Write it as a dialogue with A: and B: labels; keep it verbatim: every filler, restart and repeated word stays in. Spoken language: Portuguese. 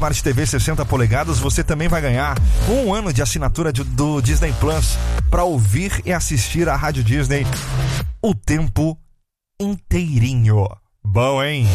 A: Smart T V sessenta polegadas, você também vai ganhar um ano de assinatura de, do Disney Plus para ouvir e assistir a Rádio Disney o tempo inteirinho. Bom, hein?